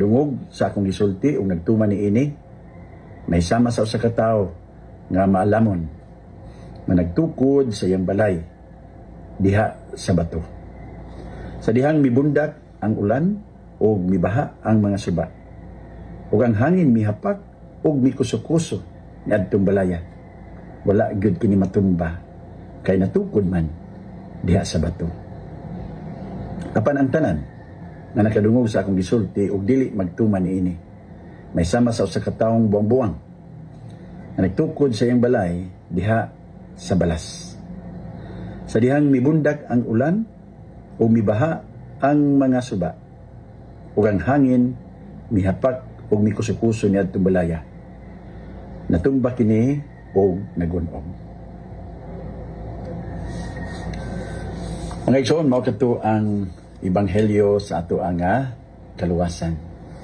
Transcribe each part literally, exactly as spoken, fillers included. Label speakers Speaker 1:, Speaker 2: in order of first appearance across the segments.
Speaker 1: nakadungog sa akong gisulti ug nagtuman ni ini, may sama sa usa ka tawo nga maalamon nga nagtukod sa iyang balay diha sa bato. Sa dihang mibundak ang ulan ug mibaha ang mga suba, ug ang hangin mihapak ug mikuso-kuso niadtong balaya. Wala gyud kini matumba kay natukod man diha sa bato. Apan ang tanan nga nakadungog sa akong gisulti ug dili magtuman niini, may sama sa usa ka tawong buwang-buwang nga nagtukod sa iyang balay diha sa balas. Sa dihang mibundak ang ulan o mibaha ang mga suba, ug ang hangin mihapak ug mikuso-kuso niadtong balaya. Natumba kini o nagun-og. Mga igsoon, mao kadto ang ebanghelyo sa ato ang uh, kaluwasan.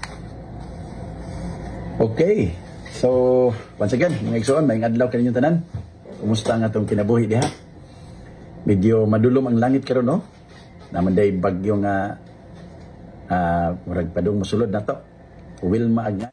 Speaker 1: Okay. So, once again, mga igsoon, may adlaw kaninyong tanan. Kumusta ang atong kinabuhi diha? Medyo madulom ang langit karon, no? Naman day bagyo nga uh, murag padung mosulod na to. Wilma agna.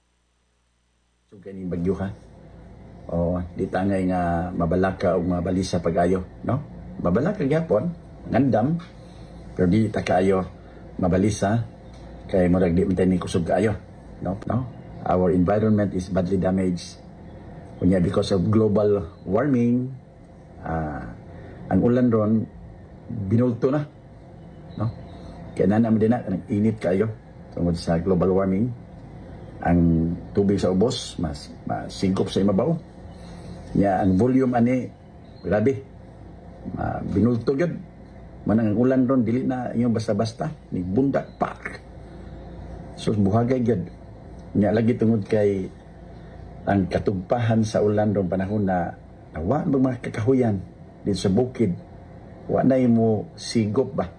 Speaker 1: So, ganing bagyo ha. O, di tangay nga mabalaka o mabalisa pag-ayo, no? Mabalaka gyapon, ngandam, pero di ta kaayo mabalisa kay murag di man ni kusog kaayo, no? No? Our environment is badly damaged. Kunya because of global warming, uh, ang ulan ron binulto na, no? Kaya na naman din na init kayo tungod sa global warming. Ang tubig sa ubos mas masingkop sa imabaw. Ya, ang volume ani grabe. Uh, binulto gyud. Manang ang ulan ron dili na yung basta-basta, ni bundak pak. So buhagay gyud. Nya lagi tungod kay ang katugpahan sa ulan ron panahon na wa mga kakahuyan dito sa bukid. Wa na mo sigop ba.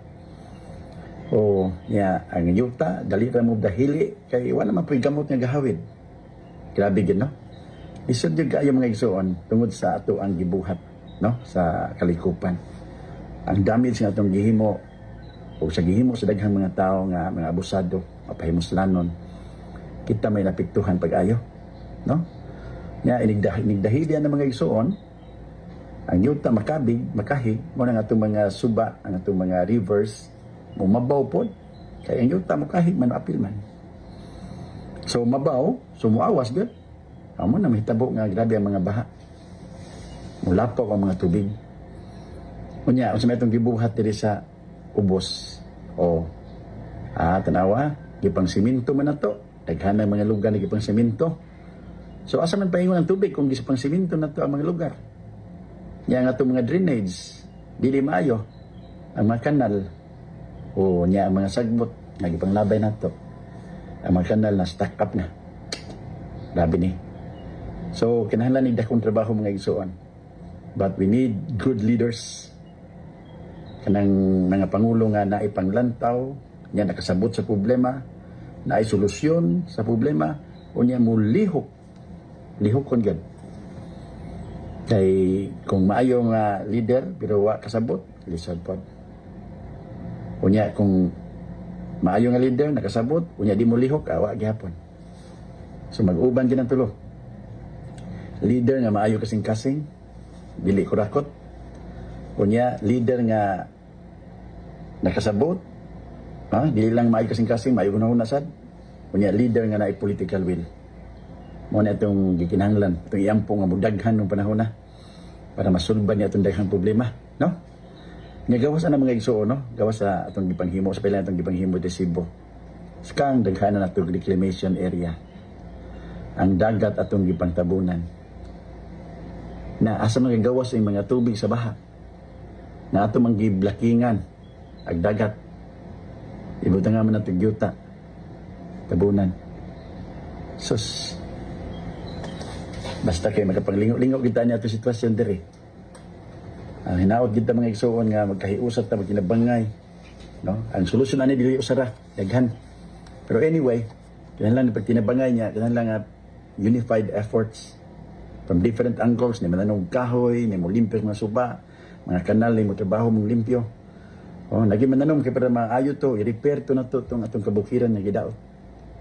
Speaker 1: O nya ang yuta dali ra mo dahili kay wa na man puy gamot nga gahawid. Grabe gyud, no? Isod gyud kaayo mga igsoon tungod sa ato ang gibuhat, no, sa kalikupan. Ang damage nga atong gihimo o sa gihimo sa daghang mga tao nga mga abusado, mapahimuslanon, kita may napiktuhan pag-ayo, no? Nya inigdah inigdahili ang mga igsoon, ang yuta makabig, makahig mo nang atong mga suba, ang atong mga rivers mo mabaw pod kay ang yuta makahig man apil man. So mabaw, so muawas gyud. Amo na mahitabo nga grabe ang mga baha. Mulapok ang mga tubig. Unya, unsa may itong gibuhat diri sa ubos. O, ah, tanawa, gipang siminto man na to. Daghan ang mga lugar na gipang siminto. So, asa man paingon ang tubig kung gisipang siminto na to ang mga lugar? Nya nga itong mga drainage, dili maayo. Ang mga kanal, o nya ang mga sagbot, nga gipang labay na to. Ang mga kanal na stack up na. Grabe ni. So, kinahanglan ni dakong trabaho mga igsoon. But we need good leaders. Kanang mga pangulo nga naipanglantaw, niya nakasabot sa problema, naay solusyon sa problema, o niya mo lihok, lihok kon gad. Kay kung maayo nga leader, pero wa kasabot, lisod pod. O niya kung maayo nga leader, nakasabot, o niya di mo lihok, awa gihapon. So mag-uban ginang tulo. Leader nga maayo kasing-kasing, dili kurakot. O niya, leader nga nakasabot, ha? Dili lang maayo kasing-kasing, maayo gunahon sad. Unya leader nga naay political will. Mo na itong gikinahanglan, itong iampo nga mudaghan ng panahon na para masulban niya itong daghang problema, no? Nga gawas na mga igsuon, no? Gawas sa atong gipanghimo, sa pila atong gipanghimo de Cebu. Skang daghan na natong reclamation area. Ang dagat atong gipangtabunan. Na asa mga gawas ang mga tubig sa baha. Na ato mang giblakingan ag dagat. Ibuta nga man natong yuta. Tabunan. Sus. Basta kay makapanglingo-lingo kita niya itong sitwasyon diri. Ang hinaot kita mga igsuon nga magkahiusap ta magkinabangay. No? Ang solusyon ani dili usara, daghan. Pero anyway, kinahanglan pag tinabangay niya, kinahanglan nga unified efforts from different angles, ni mananong kahoy, ni mo limpyo mga suba, mga kanal, ni mo trabaho mong limpyo. Oh, naging mananong kay para maayo to, i-repair to na to, itong atong kabukiran na gidaot.